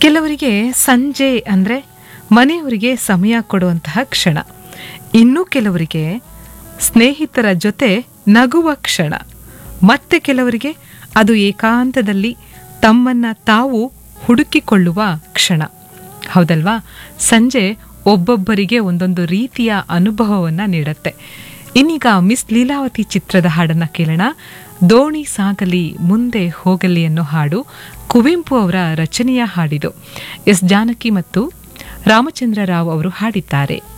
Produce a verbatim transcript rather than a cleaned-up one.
ಕೆಲವರಿಗೆ ಸಂಜೆ ಅಂದರೆ ಮನೆಯವರಿಗೆ ಸಮಯ ಕೊಡುವಂತಹ ಕ್ಷಣ, ಇನ್ನು ಕೆಲವರಿಗೆ ಸ್ನೇಹಿತರ ಜೊತೆ ನಗುವ ಕ್ಷಣ, ಮತ್ತೆ ಕೆಲವರಿಗೆ ಅದು ಏಕಾಂತದಲ್ಲಿ ತಮ್ಮನ್ನ ತಾವು ಹುಡುಕಿಕೊಳ್ಳುವ ಕ್ಷಣ. ಹೌದಲ್ವಾ? ಸಂಜೆ ಒಬ್ಬೊಬ್ಬರಿಗೆ ಒಂದೊಂದು ರೀತಿಯ ಅನುಭವವನ್ನು ನೀಡುತ್ತೆ. ಇನ್ನೀಗ ಮಿಸ್ ಲೀಲಾವತಿ ಚಿತ್ರದ ಹಾಡನ್ನು ಕೇಳೋಣ. ದೋಣಿ ಸಾಗಲಿ ಮುಂದೆ ಹೋಗಲಿ ಅನ್ನೋ ಹಾಡು ಕುವೆಂಪು ಅವರ ರಚನೆಯ ಹಾಡಿದು. ಎಸ್ ಜಾನಕಿ ಮತ್ತು ರಾಮಚಂದ್ರ ರಾವ್ ಅವರು ಹಾಡಿದ್ದಾರೆ.